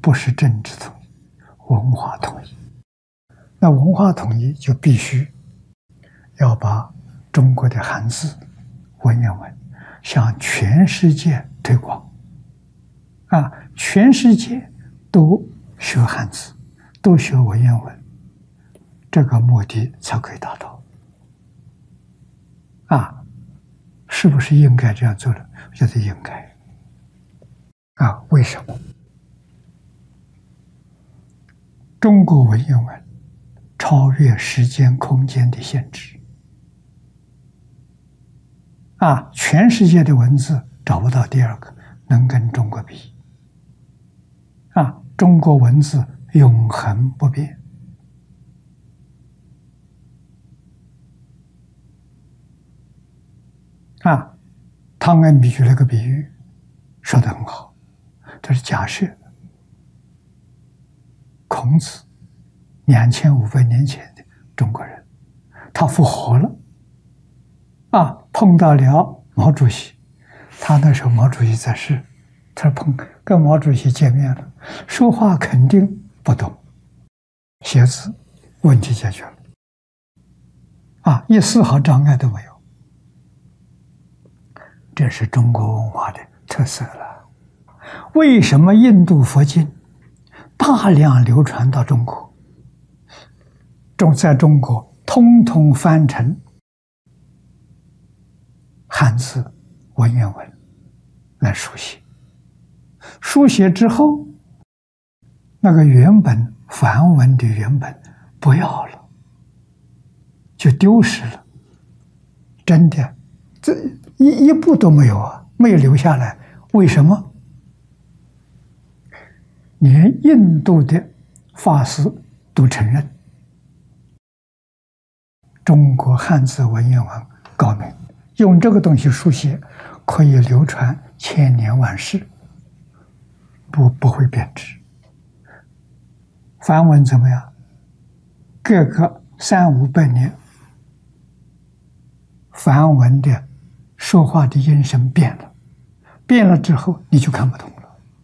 不是政治统一，文化统一。那文化统一就必须要把中国的汉字、文言文向全世界推广。全世界都学汉字，都学文言文，这个目的才可以达到。是不是应该这样做呢？我觉得应该。为什么？中国文言文超越时间空间的限制。全世界的文字找不到第二个能跟中国比。中国文字永恒不变。汤恩比举了个比喻，说得很好。这是假设孔子2500年前的中国人，他复活了，碰到了毛主席，他那时候毛主席在世，他跟毛主席见面了，说话肯定不懂，写字问题解决了，一丝毫障碍都没有。这是中国文化的特色了。为什么印度佛经大量流传到中国，在中国通通翻成汉字、文言文来书写？书写之后，那个原本梵文的原本不要了，就丢失了。真的，这一步都没有没有留下来。为什么？连印度的法师都承认，中国汉字文言文高明，用这个东西书写可以流传千年万世，不会变质。梵文怎么样？各个300-500年，梵文的说话的音声变了，变了之后你就看不懂了。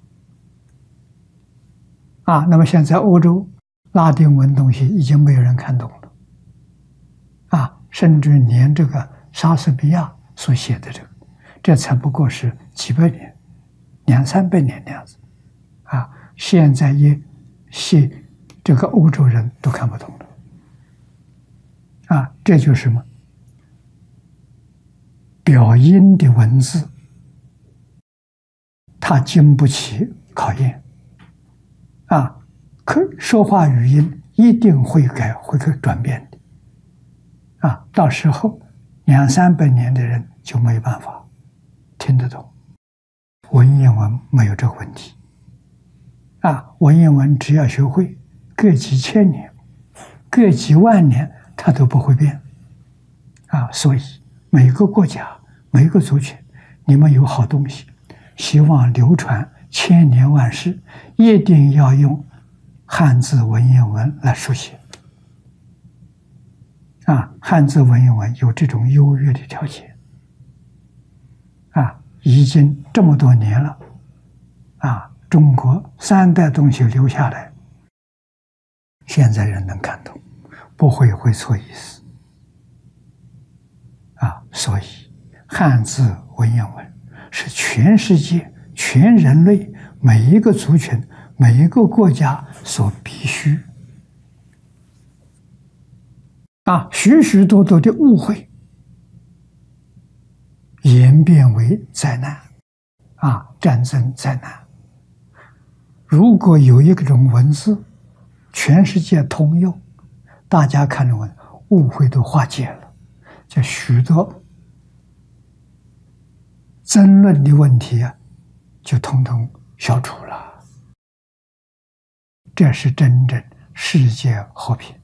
那么现在欧洲拉丁文东西已经没有人看懂了，甚至连这个莎士比亚所写的这才不过是几百年，200-300年那样子，现在这个欧洲人都看不懂了，这就是什么？表音的文字，它经不起考验，说话语音一定会转变的，到时候200-300年的人就没办法听得懂。文言文没有这个问题，文言文只要学会，隔几千年、隔几万年，它都不会变，所以每个国家、每个族群，你们有好东西，希望流传千年万世，一定要用汉字文言文来书写。汉字文言文有这种优越的条件，已经这么多年了，中国3代东西留下来，现在人能看懂，不会错意思，所以汉字文言文是全世界、全人类每一个族群、每一个国家所必须。许许多多的误会演变为灾难，战争灾难。如果有一种文字全世界通用，大家看着误会都化解了，就许多争论的问题就统统消除了。这是真正世界和平、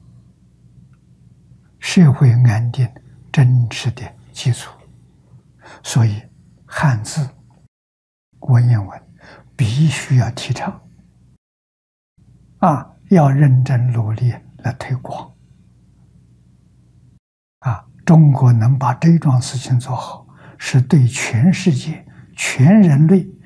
社会安定真实的基础。所以汉字文言文必须要提倡，要认真努力来推广。中国能把这桩事情做好，是对全世界、全人类